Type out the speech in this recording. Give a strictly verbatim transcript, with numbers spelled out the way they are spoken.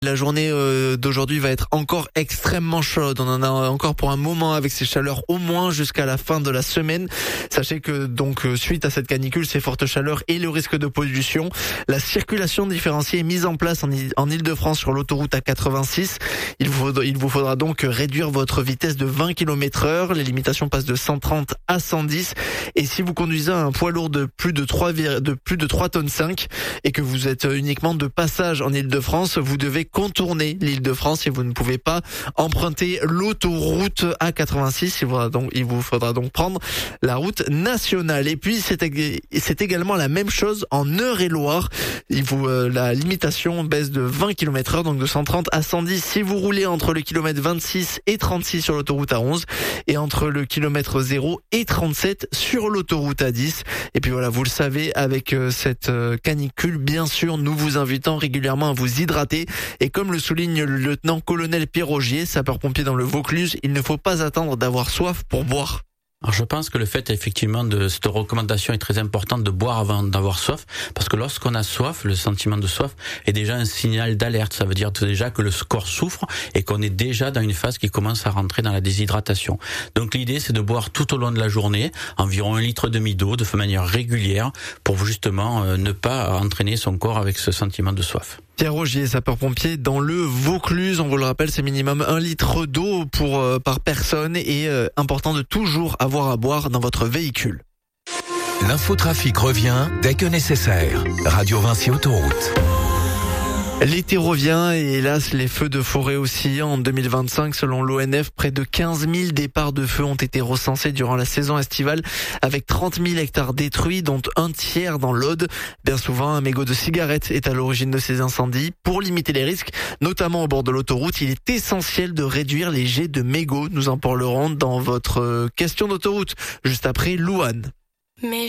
La journée euh, d'aujourd'hui va être encore extrêmement chaude. On en a encore pour un moment avec ces chaleurs au moins jusqu'à la fin de la semaine. Sachez que donc euh, suite à cette canicule, ces fortes chaleurs et le risque de pollution, la circulation différenciée est mise en place en, en Ile-de-France sur l'autoroute A quatre-vingt-six. Il vous, il vous faudra donc réduire votre vitesse de vingt kilomètres heure. Les limitations passent de cent trente à cent dix. Et si vous conduisez un poids lourd de plus de trois, de plus de trois tonnes cinq et que vous êtes uniquement de passage en Ile-de-France, vous devez contourner l'Île-de-France et vous ne pouvez pas emprunter l'autoroute A quatre-vingt-six. Il vous faudra donc, il vous faudra donc prendre la route nationale. Et puis c'est, c'est également la même chose en Eure-et-Loir. Il vous, euh, la limitation baisse de vingt kilomètres heure, donc de cent trente à cent dix si vous roulez entre le kilomètre vingt-six et trente-six sur l'autoroute A onze et entre le kilomètre zéro et trente-sept sur l'autoroute A dix. Et puis voilà, vous le savez, avec euh, cette euh, canicule, bien sûr, nous vous invitons régulièrement à vous hydrater. Et comme le souligne le lieutenant-colonel Pierre Augier, sapeur-pompier dans le Vaucluse, il ne faut pas attendre d'avoir soif pour boire. Alors je pense que le fait effectivement de cette recommandation est très importante de boire avant d'avoir soif, parce que lorsqu'on a soif, le sentiment de soif est déjà un signal d'alerte. Ça veut dire déjà que le corps souffre et qu'on est déjà dans une phase qui commence à rentrer dans la déshydratation. Donc l'idée c'est de boire tout au long de la journée environ un litre et demi d'eau de manière régulière pour justement euh, ne pas entraîner son corps avec ce sentiment de soif. Pierre Augier, sapeur-pompier dans le Vaucluse. On vous le rappelle, c'est minimum un litre d'eau pour euh, par personne et euh, important de toujours avoir à boire dans votre véhicule. L'infotrafic revient dès que nécessaire. Radio Vinci Autoroute. L'été revient et hélas les feux de forêt aussi. En deux mille vingt-cinq, selon l'O N F, près de quinze mille départs de feu ont été recensés durant la saison estivale avec trente mille hectares détruits, dont un tiers dans l'Aude. Bien souvent, un mégot de cigarette est à l'origine de ces incendies. Pour limiter les risques, notamment au bord de l'autoroute, il est essentiel de réduire les jets de mégots. Nous en parlerons dans votre question d'autoroute, juste après Louane. Mais